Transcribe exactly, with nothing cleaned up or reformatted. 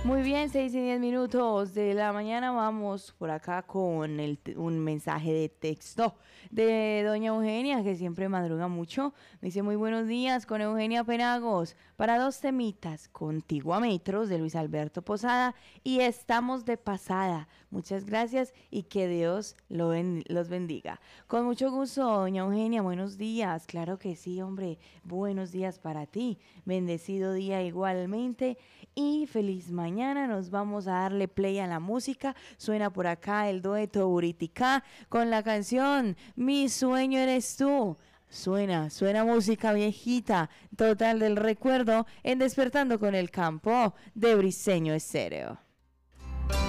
Muy bien, seis y diez minutos de la mañana. Vamos por acá con el, un mensaje de texto de doña Eugenia, que siempre madruga mucho. Me dice: muy buenos días con Eugenia Penagos para dos temitas, Contigo a Metros de Luis Alberto Posada y Estamos de Pasada. Muchas gracias y que Dios lo ben, los bendiga. Con mucho gusto, doña Eugenia, buenos días. Claro que sí, hombre, buenos días para ti. Bendecido día igualmente y feliz mañana. Mañana nos vamos a darle play a la música. Suena por acá el dueto Buriticá con la canción Mi sueño eres tú. Suena, suena música viejita, total del recuerdo en Despertando con el Campo de Briseño Estéreo.